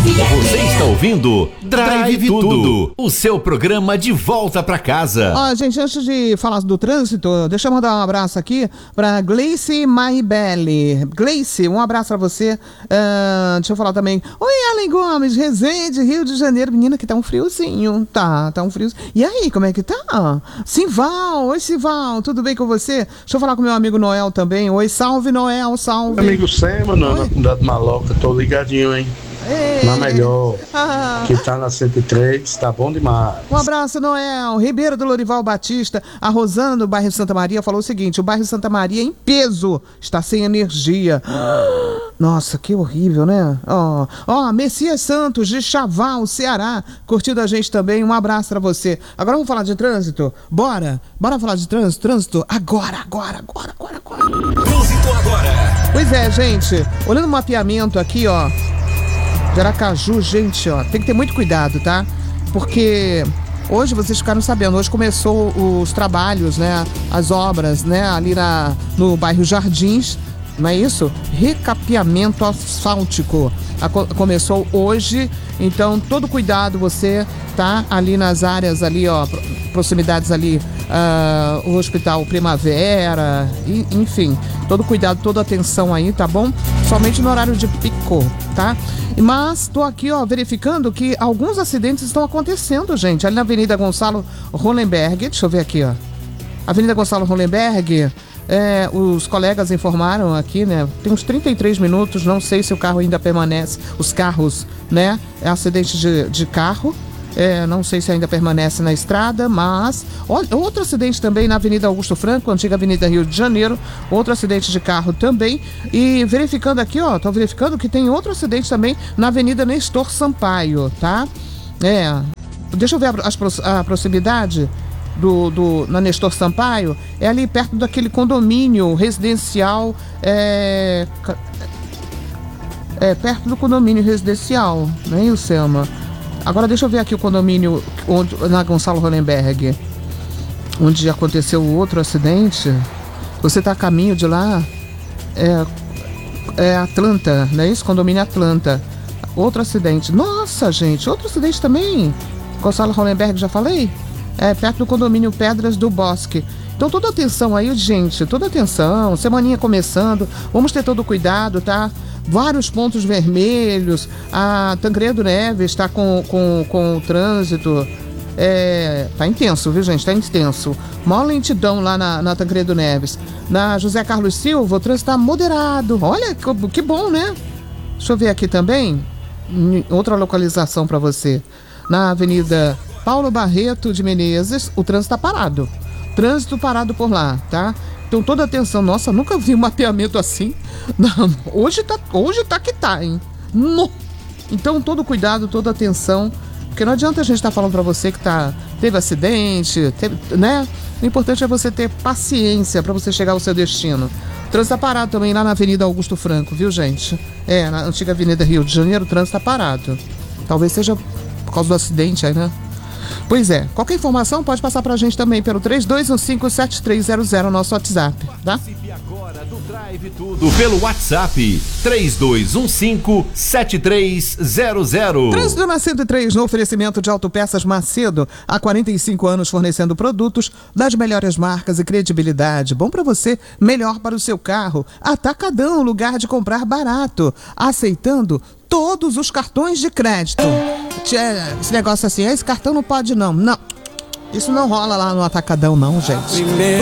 Você está ouvindo Drive Tudo, o seu programa de volta pra casa. Ó, gente, antes de falar do trânsito, deixa eu mandar um abraço aqui pra Gleice Maibelli. Gleice, um abraço pra você. Deixa eu falar também. Oi, Ellen Gomes, Resende, Rio de Janeiro. Menina, que tá um friozinho. Tá um friozinho. E aí, como é que tá? Simval, oi Simval, tudo bem com você? Deixa eu falar com meu amigo Noel também. Oi, salve Noel, salve. Amigo Sema, da Maloca, tô ligadinho, hein? Na melhor, que tá na 103, tá bom demais. Um abraço, Noel. Ribeiro do Lorival Batista, a Rosana do bairro Santa Maria falou o seguinte: o bairro Santa Maria em peso está sem energia. Nossa, que horrível, né? Messias Santos de Chaval, Ceará, curtindo a gente também. Um abraço pra você. Agora vamos falar de trânsito? Bora falar de trânsito? Agora. Trânsito agora. Pois é, gente, olhando o mapeamento aqui, ó, de Aracaju, gente, ó, tem que ter muito cuidado, tá? Porque hoje, vocês ficaram sabendo, hoje começou os trabalhos, né? As obras, né? Ali no bairro Jardins, não é isso? Recapeamento asfáltico. Começou hoje, então todo cuidado você, tá? Ali nas áreas ali, ó, proximidades ali, o Hospital Primavera, enfim, todo cuidado, toda atenção aí, tá bom? Somente no horário de pico, tá? Mas tô aqui, ó, verificando que alguns acidentes estão acontecendo, gente, ali na Avenida Gonçalo Hollenberg, deixa eu ver aqui, ó, Avenida Gonçalo Hollenberg. Os colegas informaram aqui, né? Tem uns 33 minutos, não sei se o carro ainda permanece, os carros, né? É acidente de carro, não sei se ainda permanece na estrada, mas outro acidente também na Avenida Augusto Franco, antiga Avenida Rio de Janeiro, outro acidente de carro também, e verificando aqui, ó, tô verificando que tem outro acidente também na Avenida Nestor Sampaio, tá? Deixa eu ver a proximidade na Nestor Sampaio, é ali perto daquele condomínio residencial, perto do condomínio residencial, não é isso, Selma? Agora deixa eu ver aqui o condomínio na Gonçalo Hollenberg, onde aconteceu o outro acidente. Você tá a caminho de lá, Atlanta, não é isso? Condomínio Atlanta. Outro acidente. Nossa, gente, outro acidente também. Gonçalo Hollenberg, já falei? Perto do condomínio Pedras do Bosque. Então toda atenção aí, gente, toda atenção, semaninha começando, vamos ter todo cuidado, tá? Vários pontos vermelhos, a Tancredo Neves está com o trânsito, tá intenso, viu, gente? Tá intenso. Maior lentidão lá na Tancredo Neves. Na José Carlos Silva, o trânsito tá moderado. Olha, que bom, né? Deixa eu ver aqui também, outra localização para você. Na Avenida Paulo Barreto de Menezes, o trânsito tá parado. Trânsito parado por lá, tá? Então toda atenção. Nossa, nunca vi um mapeamento assim. Não, hoje tá que tá, hein? No. Então todo cuidado, toda atenção, porque não adianta a gente estar falando pra você que teve acidente, né? O importante é você ter paciência pra você chegar ao seu destino. O trânsito tá parado também lá na Avenida Augusto Franco, viu, gente? Na antiga Avenida Rio de Janeiro, o trânsito tá parado. Talvez seja por causa do acidente aí, né? Pois é, qualquer informação pode passar pra gente também pelo 3215-7300, nosso WhatsApp, tá? Participe agora do Drive Tudo pelo WhatsApp 3215-7300. Trânsito na 103, no oferecimento de Autopeças Macedo, há 45 anos fornecendo produtos das melhores marcas e credibilidade. Bom pra você, melhor para o seu carro. Atacadão, lugar de comprar barato, aceitando todos os cartões de crédito. Esse negócio assim, esse cartão não pode não. Não, isso não rola lá no Atacadão não, gente.